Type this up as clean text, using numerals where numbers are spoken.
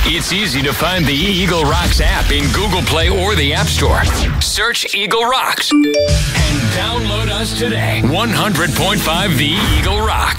It's easy to find the Eagle Rocks app in Google Play or the App Store. Search Eagle Rocks and download us today. 100.5 The Eagle Rock.